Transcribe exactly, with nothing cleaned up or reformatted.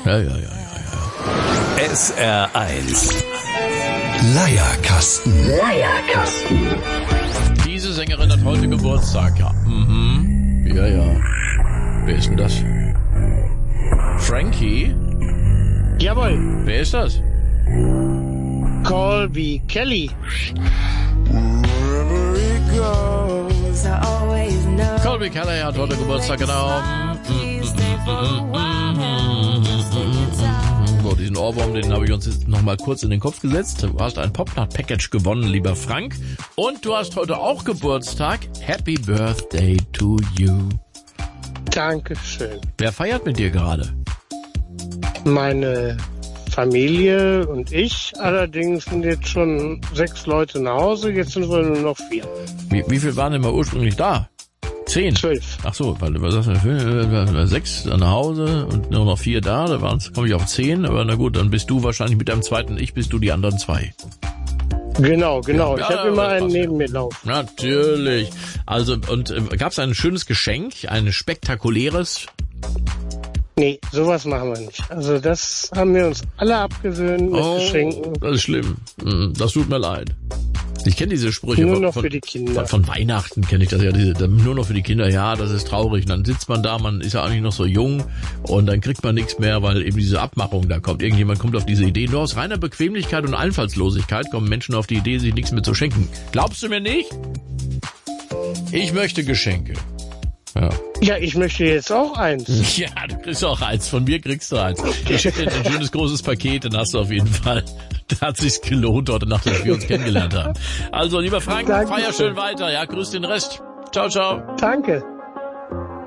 Ja, ja, ja, ja, ja. S R eins Leierkasten. Leierkasten. Diese Sängerin hat heute Geburtstag, ja. Mhm. Ja, ja. Wer ist denn das? Frankie? Jawohl. Wer ist das? Colby Kelly. Colby Kelly hat heute Geburtstag, genau. So, diesen Ohrwurm, den habe ich uns jetzt noch mal kurz in den Kopf gesetzt. Du hast ein Popnut-Package gewonnen, lieber Frank. Und du hast heute auch Geburtstag. Happy Birthday to you. Dankeschön. Wer feiert mit dir gerade? Meine Familie und ich. Allerdings sind jetzt schon sechs Leute nach Hause. Jetzt sind wir nur noch vier. Wie, wie viel waren denn mal ursprünglich da? Zehn? Zwölf. Ach so, weil was sagst du, sechs nach Hause und nur noch vier da. Da komme ich auf zehn. Aber na gut, dann bist du wahrscheinlich mit deinem zweiten Ich, bist du die anderen zwei. Genau, genau. Ja, ich habe immer einen passt. neben mir laufen. Natürlich. Also, und äh, gab es ein schönes Geschenk, ein spektakuläres? Nee, sowas machen wir nicht. Also das haben wir uns alle abgewöhnt mit Oh, Geschenken. das ist schlimm. Das tut mir leid. Ich kenne diese Sprüche Nur von, noch von, für die Kinder. von, von Weihnachten kenne ich das ja. Diese, nur noch für die Kinder, ja, das ist traurig. Und dann sitzt man da, man ist ja eigentlich noch so jung und dann kriegt man nichts mehr, weil eben diese Abmachung da kommt. Irgendjemand kommt auf diese Idee. Nur aus reiner Bequemlichkeit und Einfallslosigkeit kommen Menschen auf die Idee, sich nichts mehr zu schenken. Glaubst du mir nicht? Ich möchte Geschenke. Ja. Ja, ich möchte jetzt auch eins. Ja, du kriegst auch eins. Von mir kriegst du eins. Ich schicke dir ein schönes großes Paket, dann hast du auf jeden Fall. Da hat sich's gelohnt heute Nacht, dass wir uns kennengelernt haben. Also, lieber Frank, Danke feier schön. schön weiter. Ja, grüß den Rest. Ciao, ciao. Danke.